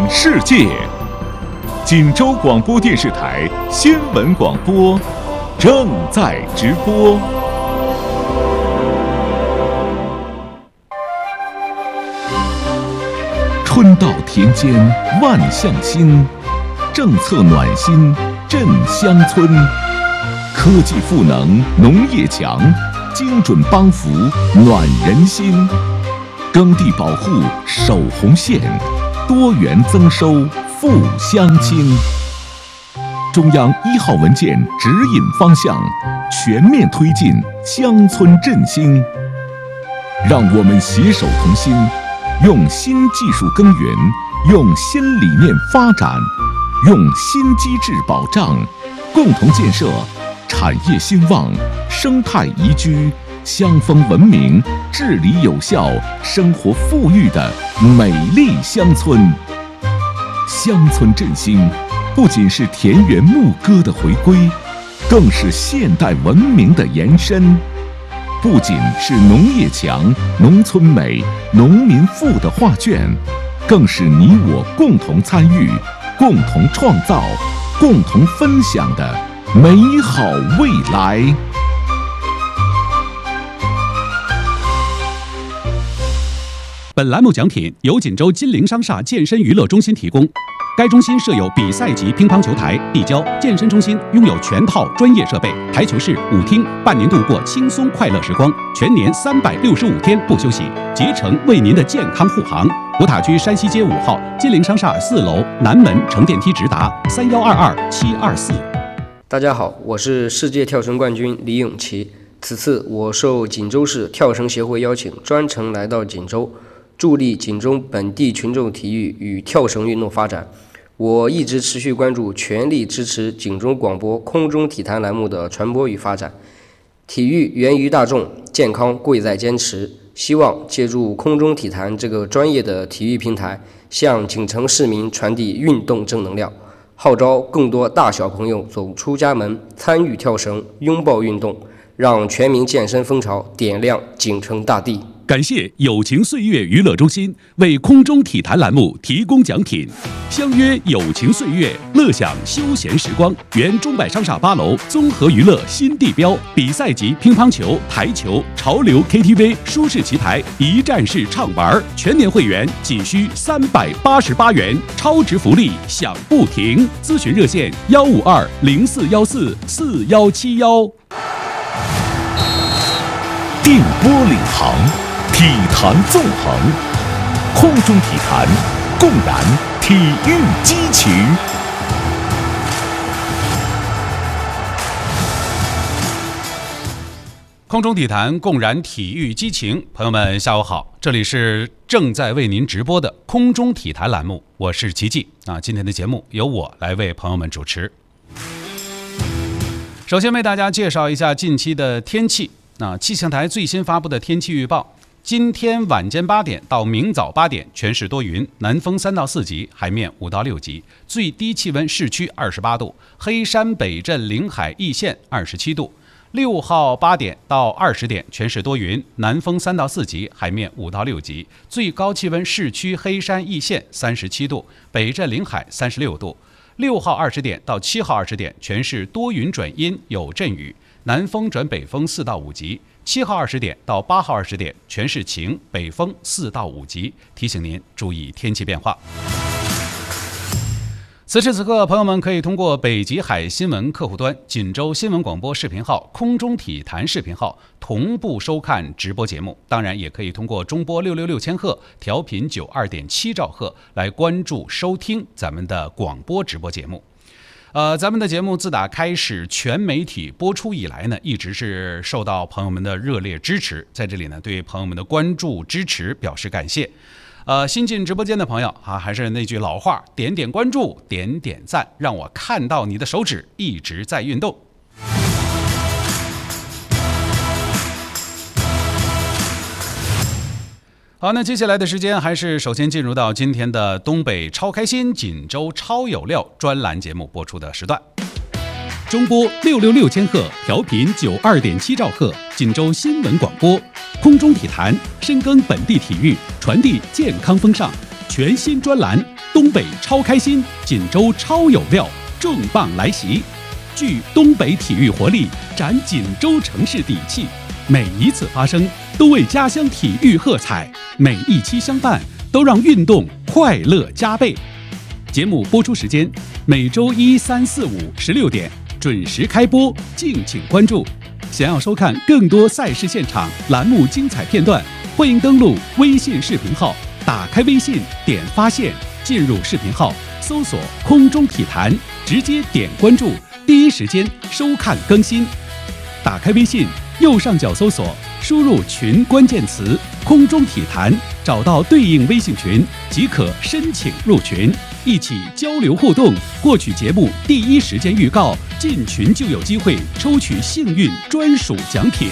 世界，锦州广播电视台新闻广播正在直播。春到田间万象新，政策暖心振乡村。科技赋能农业强，精准帮扶暖人心。耕地保护守红线，多元增收富乡亲。中央1号文件指引方向，全面推进乡村振兴。让我们携手同心，用新技术耕耘，用新理念发展，用新机制保障，共同建设产业兴旺、生态宜居、乡风文明、治理有效、生活富裕的美丽乡村。乡村振兴不仅是田园牧歌的回归，更是现代文明的延伸。不仅是农业强、农村美、农民富的画卷，更是你我共同参与、共同创造、共同分享的美好未来。 本栏目奖品由锦州金陵商厦健身娱乐中心提供。该中心设有比赛级乒乓球台、地胶，健身中心拥有全套专业设备，台球室、舞厅，伴您度过轻松快乐时光，全年365天不休息，竭诚为您的健康护航。古塔区山西街5号金陵商厦4楼南门乘电梯直达3122724。 大家好，我是世界跳绳冠军李永琪。此次我受锦州市跳绳协会邀请，专程来到锦州，助力锦州本地群众体育与跳绳运动发展。我一直持续关注，全力支持锦州广播空中体坛栏目的传播与发展。体育源于大众，健康贵在坚持。希望借助空中体坛这个专业的体育平台，向锦城市民传递运动正能量，号召更多大小朋友走出家门，参与跳绳，拥抱运动，让全民健身风潮点亮锦城大地。 感谢友情岁月娱乐中心为空中体坛栏目提供奖品。相约友情岁月，乐享休闲时光。原中百商厦8楼综合娱乐新地标，比赛级乒乓球、台球、潮流 KTV、舒适棋台，一站式畅玩。全年会员仅需388元，超值福利享不停。咨询热线15204144171。 电波领航，体坛纵横，空中体坛，共燃体育激情。 空中体坛，共燃体育激情。朋友们，下午好，这里是正在为您直播的空中体坛栏目，我是奇迹。今天的节目由我来为朋友们主持。首先为大家介绍一下近期的天气。气象台最新发布的天气预报，今天晚间8点到明早8点，全市多云，南风3到4级，海面5到6级，最低气温市区28度，黑山北镇临海易县27度。6号8点到20点，全市多云，南风3到4级，海面5到6级，最高气温市区黑山易县37度，北镇临海36度。6号20点到7号20点，全市多云转阴，有阵雨，南风转北风4到5级。7号20点到8号20点，全市晴，北风4到5级。提醒您注意天气变化。此时此刻，朋友们可以通过北极海新闻客户端、锦州新闻广播视频号、空中体坛视频号同步收看直播节目。当然，也可以通过中波666千赫、调频92.7兆赫来关注收听咱们的广播直播节目。咱们的节目自打开始全媒体播出以来呢，一直是受到朋友们的热烈支持，在这里呢，对朋友们的关注支持表示感谢。新进直播间的朋友还是那句老话，点点关注，点点赞，让我看到你的手指一直在运动。好，那接下来的时间还是首先进入到今天的东北超开心、锦州超有料专栏节目播出的时段。中波666千赫，调频92.7兆赫，锦州新闻广播，空中体坛，深耕本地体育，传递健康风尚，全新专栏《 东北超开心，锦州超有料，重磅来袭！聚东北体育活力，展锦州城市底气。每一次发声，都为家乡体育喝彩；每一期相伴，都让运动快乐加倍。节目播出时间：每周1、3、4、5、16点准时开播，敬请关注。想要收看更多赛事现场、栏目精彩片段，欢迎登录微信视频号，打开微信，点发现，进入视频号，搜索“空中体坛”，直接点关注，第一时间收看更新。打开微信，右上角搜索，输入群关键词“空中体坛”，找到对应微信群即可申请入群，一起交流互动，获取节目第一时间预告，进群就有机会抽取幸运专属奖品。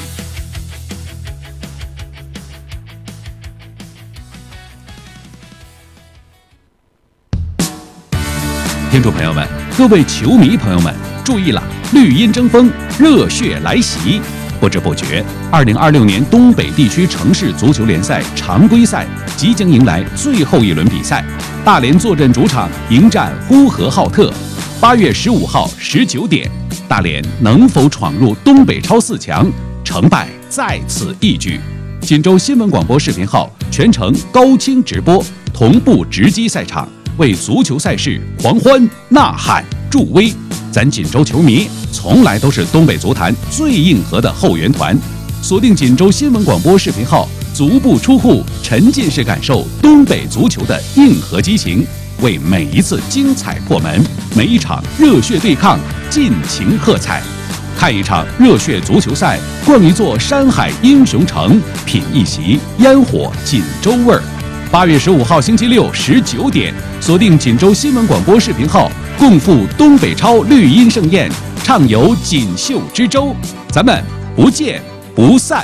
听众朋友们，各位球迷朋友们，注意了！绿茵争锋，热血来袭！不知不觉，2026年东北地区城市足球联赛常规赛即将迎来最后一轮比赛。大连坐镇主场迎战呼和浩特。8月15号19点，大连能否闯入东北超4强？成败在此一举。锦州新闻广播视频号全程高清直播，同步直击赛场，为足球赛事狂欢呐喊助威。咱锦州球迷从来都是东北足坛最硬核的后援团，锁定锦州新闻广播视频号，足不出户，沉浸式感受东北足球的硬核激情，为每一次精彩破门，每一场热血对抗尽情喝彩。看一场热血足球赛，逛一座山海英雄城，品一席烟火锦州味儿。8月15号星期六19点，锁定锦州新闻广播视频号，共赴东北超绿茵盛宴，畅游锦绣之州，咱们不见不散。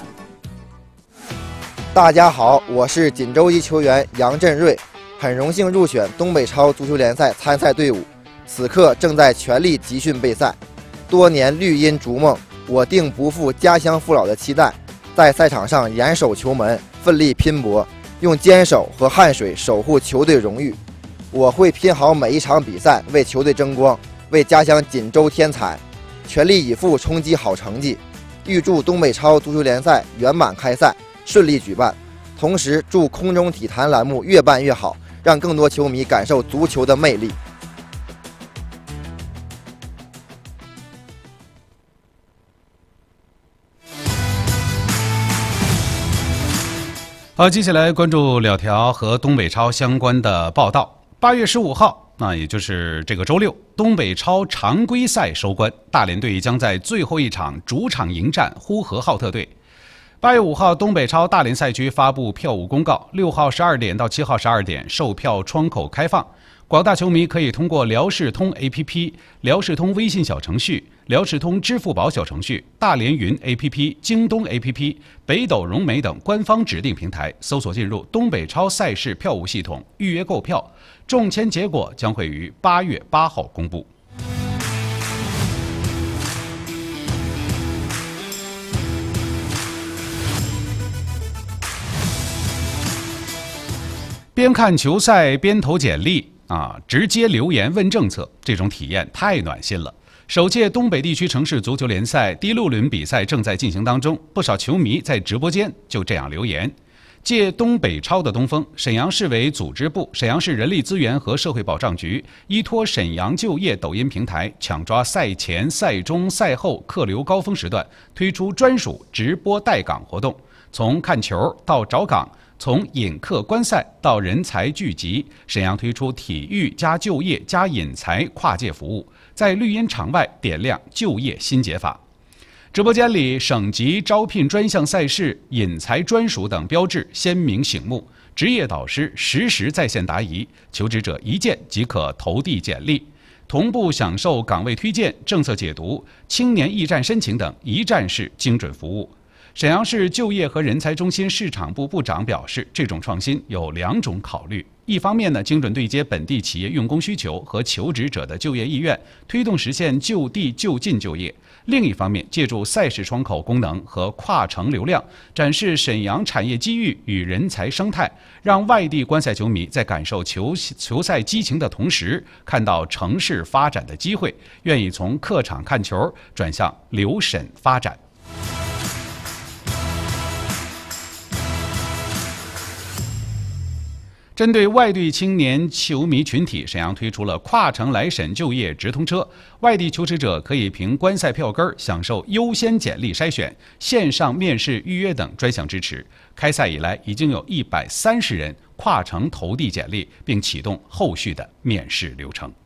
大家好，我是锦州籍球员杨振瑞，很荣幸入选东北超足球联赛参赛队伍，此刻正在全力集训备赛。多年绿茵逐梦，我定不负家乡父老的期待，在赛场上严守球门，奋力拼搏，用坚守和汗水守护球队荣誉。我会拼好每一场比赛，为球队争光，为家乡锦州添彩，全力以赴冲击好成绩。预祝东北超足球联赛圆满开赛，顺利举办。同时祝空中体坛栏目越办越好，让更多球迷感受足球的魅力。 好，接下来关注2条和东北超相关的报道。8月15号，那也就是这个周六，东北超常规赛收官，大连队将在最后一场主场迎战呼和浩特队。8月5号，东北超大连赛区发布票务公告，6号12点到7号12点售票窗口开放，广大球迷可以通过辽视通 APP、辽视通微信小程序、辽视通支付宝小程序、大连云 APP、京东 APP、北斗融媒等官方指定平台搜索进入东北超赛事票务系统预约购票，中签结果将会于8月8号公布。边看球赛边投简历直接留言问政策，这种体验太暖心了。首届东北地区城市足球联赛第6轮比赛正在进行当中，不少球迷在直播间就这样留言。借东北超的东风，沈阳市委组织部、沈阳市人力资源和社会保障局依托沈阳就业抖音平台，抢抓赛前、赛中、赛后客流高峰时段，推出专属直播带岗活动，从看球到找岗，从引客观赛到人才聚集，沈阳推出体育加就业加引才跨界服务，在绿茵场外点亮就业新解法。直播间里，省级招聘专项赛事、引才专属等标志鲜明醒目，职业导师实时在线答疑，求职者一键即可投递简历，同步享受岗位推荐、政策解读、青年驿站申请等一站式精准服务。 沈阳市就业和人才中心市场部部长表示，这种创新有2种考虑。一方面呢，精准对接本地企业用工需求和求职者的就业意愿，推动实现就地就近就业；另一方面，借助赛事窗口功能和跨城流量，展示沈阳产业机遇与人才生态，让外地观赛球迷在感受球赛激情的同时，看到城市发展的机会，愿意从客场看球转向留沈发展。针对外地青年球迷群体，沈阳推出了跨城来沈就业直通车，外地求职者可以凭观赛票根享受优先简历筛选、线上面试预约等专项支持。开赛以来，已经有130人跨城投递简历，并启动后续的面试流程。